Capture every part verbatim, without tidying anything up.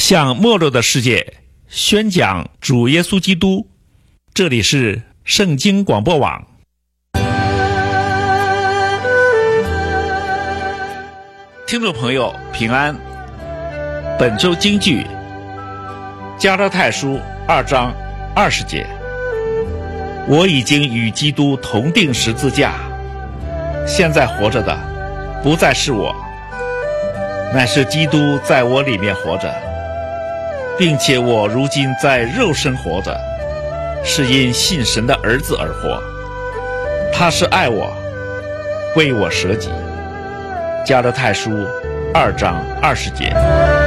向没落的世界宣讲主耶稣基督。这里是圣经广播网。听众朋友平安，本周金句加拉太书二章二十节，我已经与基督同定十字架，现在活着的不再是我，乃是基督在我里面活着，并且我如今在肉身活着，是因信神的儿子而活。他是爱我，为我舍己。加拉太书二章二十节。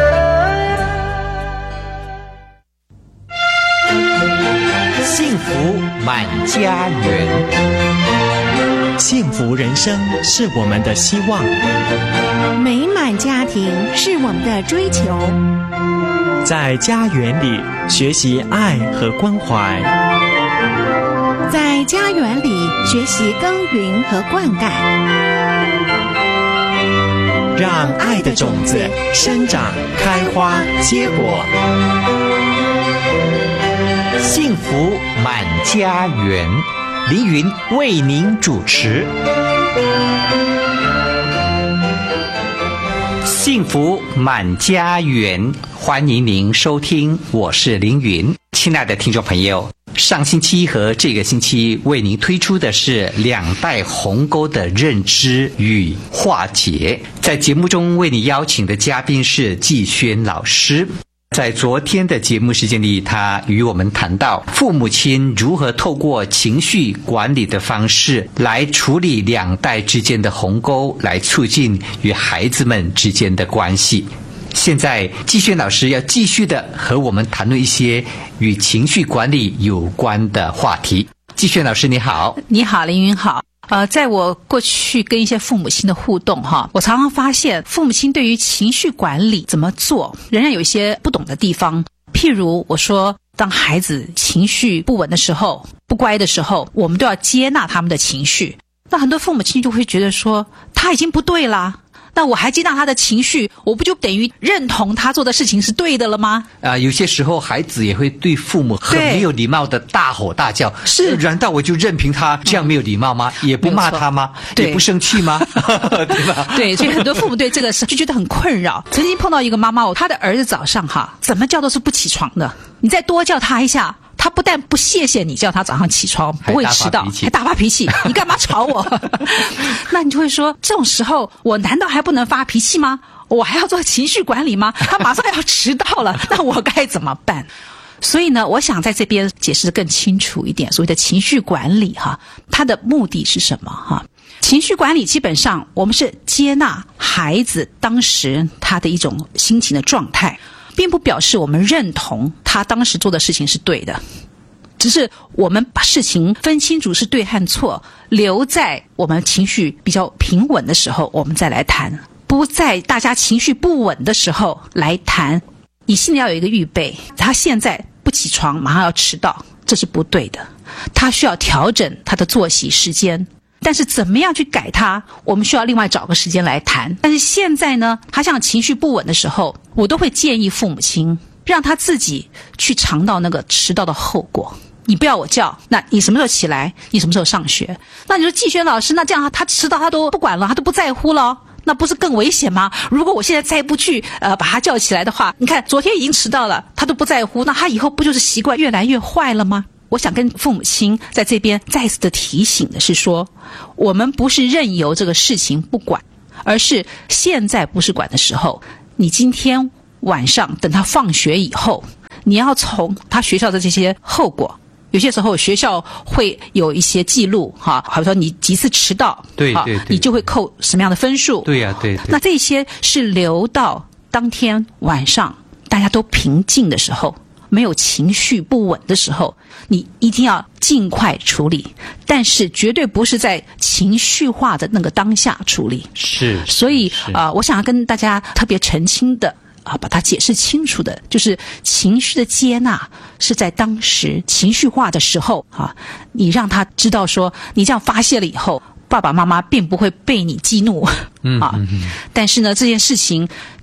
幸福满家园， 幸福人生是我们的希望， 美满家庭是我们的追求。 在家园里学习爱和关怀， 在家园里学习耕耘和灌溉， 让爱的种子生长、开花、结果。 幸福满家园，凌云为您主持。幸福满家园，欢迎您收听，我是凌云。亲爱的听众朋友，上星期和这个星期为您推出的是两代鸿沟的认知与化解。在节目中为你邀请的嘉宾是季轩老师。在昨天的节目时间里，他与我们谈到父母亲如何透过情绪管理的方式来处理两代之间的鸿沟，来促进与孩子们之间的关系。现在季轩老师要继续的和我们谈论一些与情绪管理有关的话题。季轩老师你好。 你好，凌云好。呃，在我过去跟一些父母亲的互动哈，我常常发现父母亲对于情绪管理怎么做，仍然有一些不懂的地方。譬如我说，当孩子情绪不稳的时候，不乖的时候，我们都要接纳他们的情绪。那很多父母亲就会觉得说，他已经不对啦，那我还接纳他的情绪，我不就等于认同他做的事情是对的了吗？ 啊、呃，有些时候孩子也会对父母很没有礼貌的大吼大叫。是，难道我就任凭他这样没有礼貌吗？嗯、也不骂他吗？也不生气吗？对吧？ 对，所以很多父母对这个事就觉得很困扰。曾经碰到一个妈妈，她的儿子早上哈怎么叫都是不起床的，你再多叫他一下，他不但不谢谢你叫他早上起床，不会迟到，还大发脾气，你干嘛吵我？那你就会说，这种时候我难道还不能发脾气吗？我还要做情绪管理吗？他马上要迟到了，那我该怎么办？所以呢，我想在这边解释得更清楚一点，所谓的情绪管理哈，它的目的是什么哈？情绪管理基本上我们是接纳孩子当时他的一种心情的状态，并不表示我们认同他当时做的事情是对的，只是我们把事情分清楚是对和错，留在我们情绪比较平稳的时候我们再来谈，不在大家情绪不稳的时候来谈。你心里要有一个预备，他现在不起床马上要迟到，这是不对的，他需要调整他的作息时间，但是怎么样去改它，我们需要另外找个时间来谈。但是现在呢，他像情绪不稳的时候，我都会建议父母亲让他自己去尝到那个迟到的后果。你不要我叫，那你什么时候起来？你什么时候上学？那你说季轩老师，那这样他迟到他都不管了，他都不在乎了，那不是更危险吗？如果我现在再不去呃把他叫起来的话，你看昨天已经迟到了，他都不在乎，那他以后不就是习惯越来越坏了吗？我想跟父母亲在这边再次的提醒的是说，我们不是任由这个事情不管，而是现在不是管的时候，你今天晚上等他放学以后，你要从他学校的这些后果，有些时候学校会有一些记录哈，好比说你几次迟到， 对对对， 你就会扣什么样的分数？ 对呀、啊，对, 对。 那这些是留到当天晚上大家都平静的时候，没有情绪不稳的时候，你一定要尽快处理，但是绝对不是在情绪化的那个当下处理。 是， 所以啊、呃，我想要跟大家特别澄清的啊，把它解释清楚的，就是情绪的接纳是在当时情绪化的时候啊，你让他知道说，你这样发泄了以后，爸爸妈妈并不会被你激怒， 嗯啊， 嗯嗯， 但是呢，这件事情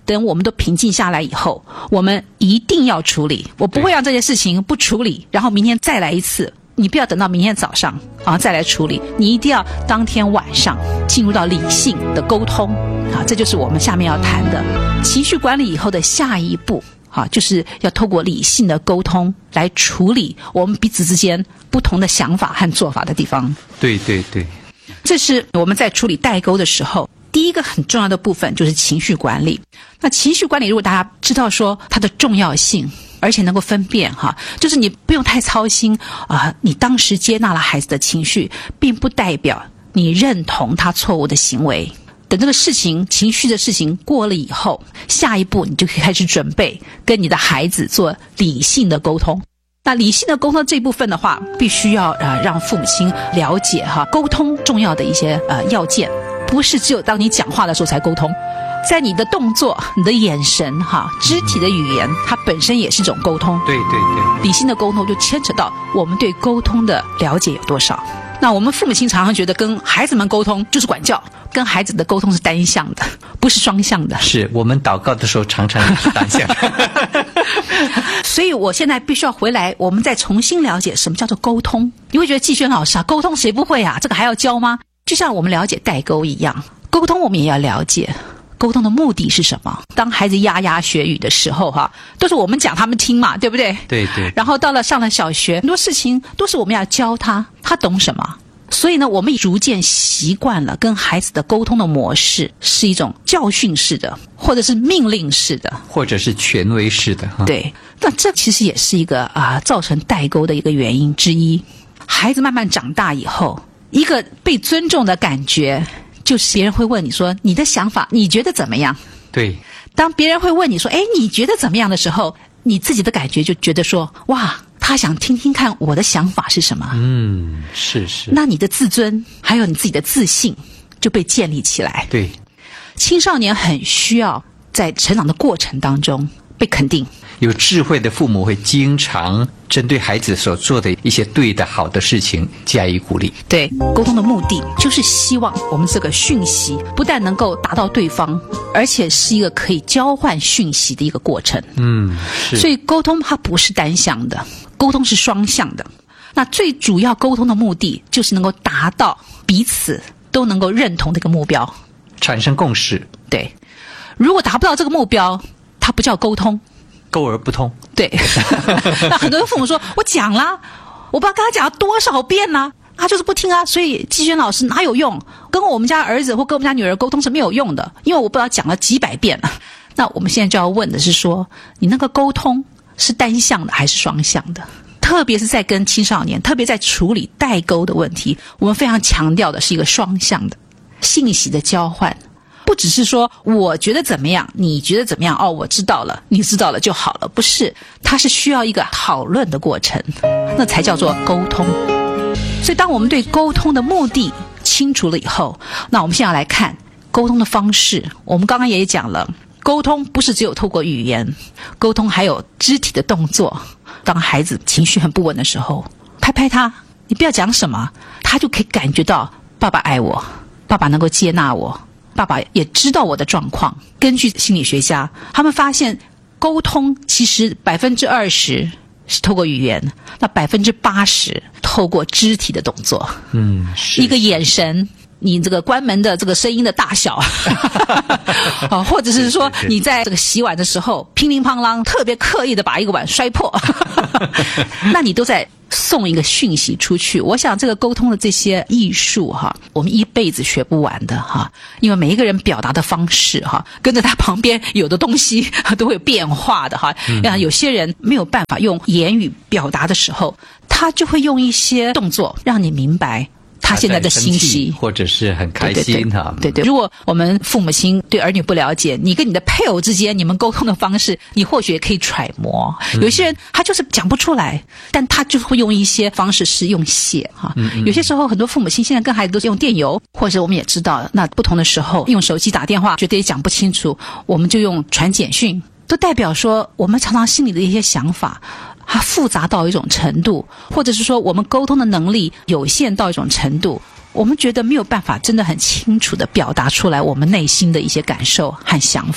等我们都平静下来以后，我们一定要处理，我不会让这件事情不处理，然后明天再来一次。你不要等到明天早上啊再来处理，你一定要当天晚上进入到理性的沟通啊，这就是我们下面要谈的情绪管理以后的下一步啊，就是要透过理性的沟通来处理我们彼此之间不同的想法和做法的地方。 对对对， 这是我们在处理代沟的时候第一个很重要的部分，就是情绪管理。那情绪管理如果大家知道说它的重要性，而且能够分辨哈，就是你不用太操心啊、呃，你当时接纳了孩子的情绪，并不代表你认同他错误的行为。等这个事情情绪的事情过了以后，下一步你就可以开始准备跟你的孩子做理性的沟通。那理性的沟通这一部分的话，必须要呃让父母亲了解哈，沟通重要的一些呃要件，不是只有当你讲话的时候才沟通。在你的动作、你的眼神哈、肢体的语言，它本身也是一种沟通。 对对对， 理性的沟通就牵扯到我们对沟通的了解有多少。那我们父母亲常常觉得跟孩子们沟通就是管教，跟孩子的沟通是单向的，不是双向的。 是我们祷告的时候常常也是单向。 所以我现在必须要回来，我们再重新了解什么叫做沟通。你会觉得季轩老师啊，沟通谁不会啊？这个还要教吗？就像我们了解代沟一样，沟通我们也要了解。沟通的目的是什么？当孩子牙牙学语的时候哈，都是我们讲他们听嘛，对不对？ 对对。 然后到了上了小学，很多事情都是我们要教他，他懂什么？所以呢，我们逐渐习惯了跟孩子的沟通的模式是一种教训式的，或者是命令式的， 或者是权威式的。 对，那这其实也是一个啊造成代沟的一个原因之一。孩子慢慢长大以后，一个被尊重的感觉，就是别人会问你说你的想法，你觉得怎么样？ 对。 当别人会问你说，哎，你觉得怎么样的时候，你自己的感觉就觉得说，哇，他想听听看我的想法是什么。 嗯，是是。 那你的自尊还有你自己的自信就被建立起来。 对。 青少年很需要在成长的过程当中被肯定。 有智慧的父母会经常针对孩子所做的一些对的好的事情加以鼓励。对， 沟通的目的就是希望我们这个讯息不但能够达到对方，而且是一个可以交换讯息的一个过程。 嗯，是。 所以沟通它不是单向的，沟通是双向的。那最主要沟通的目的就是能够达到彼此都能够认同的一个目标， 产生共识。 对，如果达不到这个目标，它不叫沟通， 沟而不通。 对。那很多父母说，我讲啦，我不知道跟他讲了多少遍啦、啊，他就是不听啊。所以季轩老师哪有用？跟我们家儿子或跟我们家女儿沟通是没有用的，因为我不知道讲了几百遍了。那我们现在就要问的是说，你那个沟通是单向的还是双向的？特别是在跟青少年，特别在处理代沟的问题，我们非常强调的是一个双向的信息的交换。不只是说我觉得怎么样，你觉得怎么样，哦，我知道了，你知道了就好了，不是，它是需要一个讨论的过程，那才叫做沟通。所以当我们对沟通的目的清楚了以后，那我们现在来看沟通的方式。我们刚刚也讲了，沟通不是只有透过语言，沟通还有肢体的动作。当孩子情绪很不稳的时候，拍拍他，你不要讲什么，他就可以感觉到爸爸爱我，爸爸能够接纳我，爸爸也知道我的状况。根据心理学家，他们发现沟通其实百分之二十是透过语言，那百分之八十透过肢体的动作。 嗯，是一个眼神，你这个关门的这个声音的大小，啊，或者是说你在这个洗碗的时候乒铃乓啷特别刻意的把一个碗摔破，那你都在送一个讯息出去。我想这个沟通的这些艺术哈，我们一辈子学不完的哈，因为每一个人表达的方式哈，跟着他旁边有的东西都会有变化的哈。嗯，有些人没有办法用言语表达的时候，他就会用一些动作让你明白他现在的心息， 或者是很开心哈。 对 对, 对, 对，如果我们父母亲对儿女不了解，你跟你的配偶之间你们沟通的方式，你或许也可以揣摩。嗯，有些人他就是讲不出来，但他就会用一些方式是用写哈。嗯嗯，有些时候很多父母亲现在跟孩子都是用电邮，或者我们也知道，那不同的时候用手机打电话觉得也讲不清楚，我们就用传简讯，都代表说我们常常心里的一些想法它复杂到一种程度，或者是说我们沟通的能力有限到一种程度，我们觉得没有办法真的很清楚地表达出来我们内心的一些感受和想法。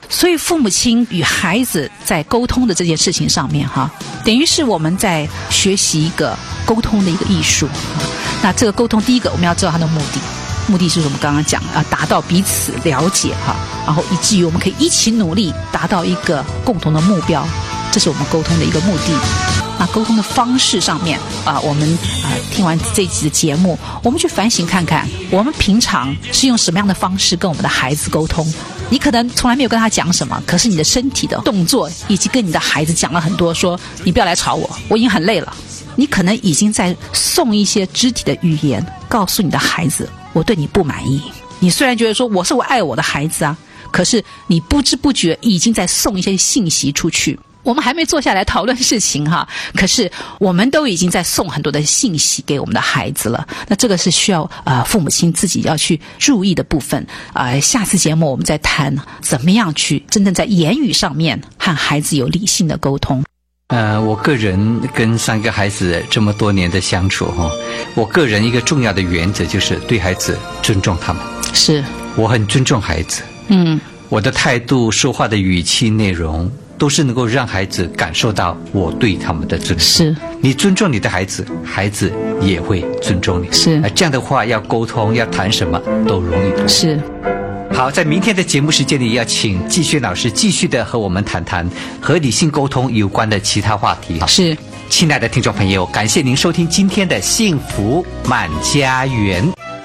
所以父母亲与孩子在沟通的这件事情上面哈，等于是我们在学习一个沟通的一个艺术。那这个沟通，第一个我们要知道它的目的，目的是我们刚刚讲啊，达到彼此了解哈，然后以至于我们可以一起努力达到一个共同的目标，这是我们沟通的一个目的。那沟通的方式上面啊，我们啊听完这一集的节目，我们去反省看看，我们平常是用什么样的方式跟我们的孩子沟通。你可能从来没有跟他讲什么，可是你的身体的动作以及跟你的孩子讲了很多，说你不要来吵我，我已经很累了。你可能已经在送一些肢体的语言，告诉你的孩子我对你不满意。你虽然觉得说我是我爱我的孩子啊，可是你不知不觉已经在送一些信息出去。我们还没坐下来讨论事情哈，可是我们都已经在送很多的信息给我们的孩子了。那这个是需要呃父母亲自己要去注意的部分。呃，下次节目我们再谈怎么样去真正在言语上面和孩子有理性的沟通。 呃，我个人跟三个孩子这么多年的相处哈，我个人一个重要的原则就是对孩子尊重他们。 是， 我很尊重孩子。嗯，我的态度、说话的语气、内容，都是能够让孩子感受到我对他们的尊重。 是， 你尊重你的孩子，孩子也会尊重你。 是， 这样的话，要沟通，要谈什么都容易多。 是。 好，在明天的节目时间里，要请季轩老师继续的和我们谈谈和理性沟通有关的其他话题。 是， 亲爱的听众朋友，感谢您收听今天的幸福满家园。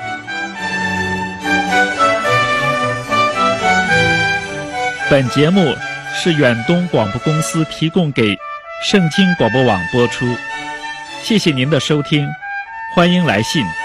本节目是远东广播公司提供给圣经广播网播出，谢谢您的收听，欢迎来信。